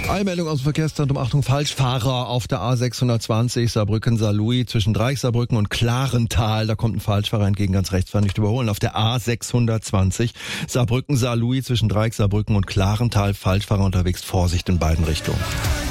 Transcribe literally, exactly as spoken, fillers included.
Eilmeldung aus dem Verkehrszentrum. Achtung, Falschfahrer auf der A sechshundertzwanzig Saarbrücken-Saarlouis zwischen Dreichsaarbrücken und Klarental. Da kommt ein Falschfahrer entgegen, ganz rechts, war nicht überholen. Auf der A sechshundertzwanzig Saarbrücken-Saarlouis zwischen Dreichsaarbrücken und Klarental. Falschfahrer unterwegs, Vorsicht in beiden Richtungen.